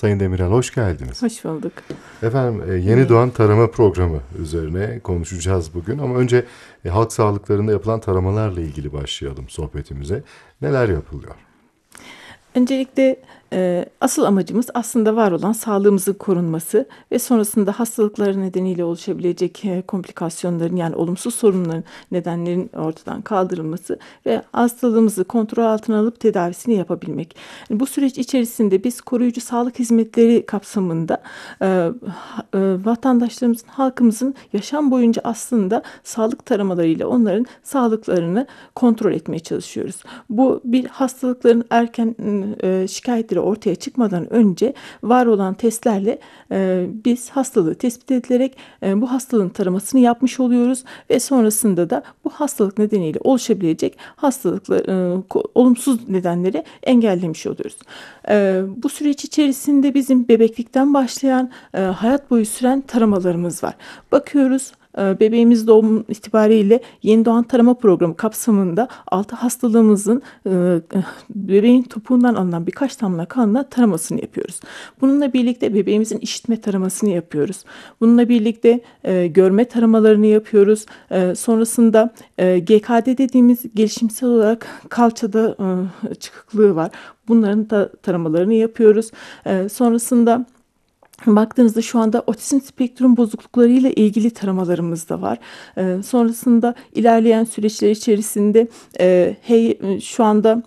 Sayın Demirel, hoş geldiniz. Hoş bulduk. Efendim, yeni doğan tarama programı üzerine konuşacağız bugün. Ama önce halk sağlıklarında yapılan taramalarla ilgili başlayalım sohbetimize. Neler yapılıyor? Öncelikle asıl amacımız aslında var olan sağlığımızın korunması ve sonrasında hastalıklar nedeniyle oluşabilecek komplikasyonların yani olumsuz sorunların nedenlerin ortadan kaldırılması ve hastalığımızı kontrol altına alıp tedavisini yapabilmek. Yani bu süreç içerisinde biz koruyucu sağlık hizmetleri kapsamında vatandaşlarımızın, halkımızın yaşam boyunca aslında sağlık taramalarıyla onların sağlıklarını kontrol etmeye çalışıyoruz. Bu bir hastalıkların erken şikayetleri ortaya çıkmadan önce var olan testlerle biz hastalığı tespit edilerek bu hastalığın taramasını yapmış oluyoruz ve sonrasında da bu hastalık nedeniyle oluşabilecek hastalıklar, olumsuz nedenleri engellemiş oluyoruz. Bu süreç içerisinde bizim bebeklikten başlayan hayat boyu süren taramalarımız var. Bakıyoruz. Bebeğimiz doğum itibariyle yeni doğan tarama programı kapsamında 6 hastalığımızın bebeğin topuğundan alınan birkaç damla kanla taramasını yapıyoruz. Bununla birlikte bebeğimizin işitme taramasını yapıyoruz. Bununla birlikte görme taramalarını yapıyoruz. Sonrasında GKD dediğimiz gelişimsel olarak kalçada çıkıklığı var. Bunların da taramalarını yapıyoruz. Sonrasında baktığınızda şu anda otizm spektrum bozukluklarıyla ilgili taramalarımız da var. Sonrasında ilerleyen süreçler içerisinde şu anda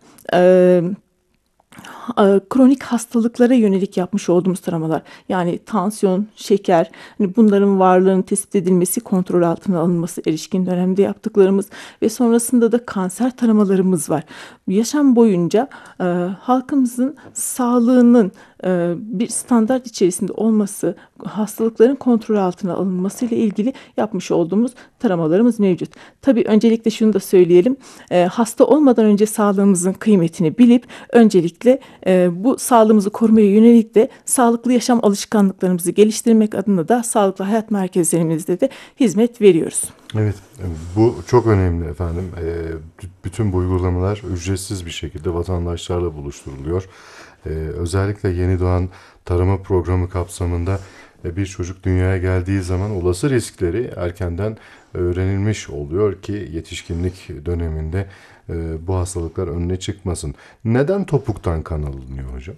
kronik hastalıklara yönelik yapmış olduğumuz taramalar yani tansiyon, şeker, hani bunların varlığının tespit edilmesi, kontrol altına alınması erişkin dönemde yaptıklarımız ve sonrasında da kanser taramalarımız var. Yaşam boyunca halkımızın sağlığının bir standart içerisinde olması, hastalıkların kontrol altına alınması ile ilgili yapmış olduğumuz taramalarımız mevcut. Tabii öncelikle şunu da söyleyelim. Hasta olmadan önce sağlığımızın kıymetini bilip öncelikle bu sağlığımızı korumaya yönelik de sağlıklı yaşam alışkanlıklarımızı geliştirmek adına da sağlıklı hayat merkezlerimizde de hizmet veriyoruz. Evet, bu çok önemli efendim. Bütün bu uygulamalar ücretsiz bir şekilde vatandaşlarla buluşturuluyor. Özellikle yeni doğan tarama programı kapsamında bir çocuk dünyaya geldiği zaman olası riskleri erkenden öğrenilmiş oluyor ki yetişkinlik döneminde bu hastalıklar önüne çıkmasın. Neden topuktan kan alınıyor hocam?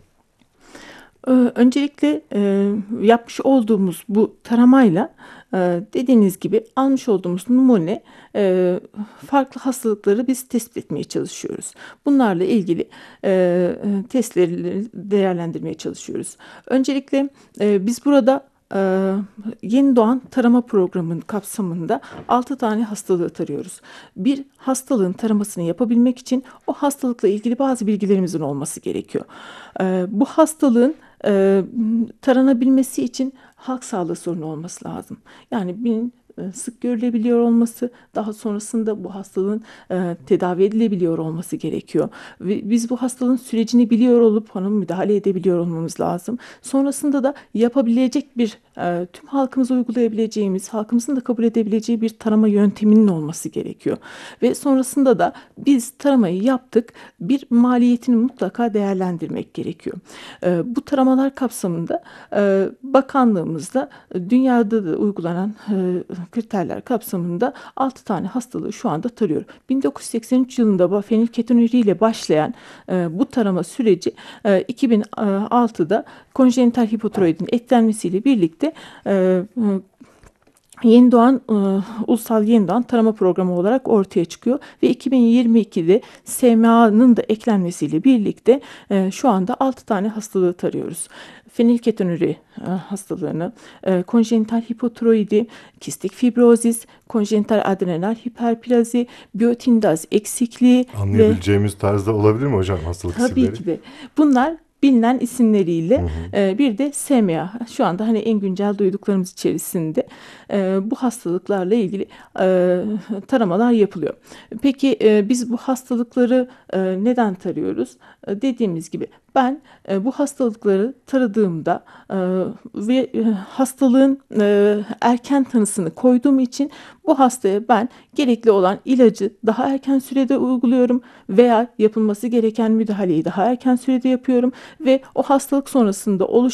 Öncelikle yapmış olduğumuz bu taramayla dediğiniz gibi almış olduğumuz numune farklı hastalıkları biz tespit etmeye çalışıyoruz. Bunlarla ilgili testleri değerlendirmeye çalışıyoruz. Öncelikle biz burada yeni doğan tarama programının kapsamında 6 tane hastalığı tarıyoruz. Bir hastalığın taramasını yapabilmek için o hastalıkla ilgili bazı bilgilerimizin olması gerekiyor. Bu hastalığın taranabilmesi için halk sağlığı sorunu olması lazım. Yani sık görülebiliyor olması, daha sonrasında bu hastalığın tedavi edilebiliyor olması gerekiyor. Ve biz bu hastalığın sürecini biliyor olup ona müdahale edebiliyor olmamız lazım. Sonrasında da yapabilecek bir tüm halkımıza uygulayabileceğimiz, halkımızın da kabul edebileceği bir tarama yönteminin olması gerekiyor. Ve sonrasında da biz taramayı yaptık, bir maliyetini mutlaka değerlendirmek gerekiyor. Bu taramalar kapsamında bakanlığımızda dünyada da uygulanan kriterler kapsamında 6 tane hastalığı şu anda tarıyor. 1983 yılında fenilketonuri ile başlayan bu tarama süreci 2006'da konjenital hipotiroidin eklenmesiyle birlikte yeni doğan ulusal yeni doğan tarama programı olarak ortaya çıkıyor ve 2022'de SMA'nın da eklenmesiyle birlikte şu anda 6 tane hastalığı tarıyoruz. Fenilketonuri hastalığını, konjenital hipotiroidi, kistik fibrozis, konjenital adrenal hiperplazi, biyotindaz eksikliği Anlayabileceğimiz tarzda olabilir mi hocam hastalık isimleri? tabii ki de bunlar bilinen isimleriyle bir de SMA şu anda hani en güncel duyduklarımız içerisinde bu hastalıklarla ilgili taramalar yapılıyor. Peki biz bu hastalıkları neden tarıyoruz? Dediğimiz gibi ben bu hastalıkları taradığımda ve hastalığın erken tanısını koyduğum için bu hastaya ben gerekli olan ilacı daha erken sürede uyguluyorum veya yapılması gereken müdahaleyi daha erken sürede yapıyorum ve o hastalık sonrasında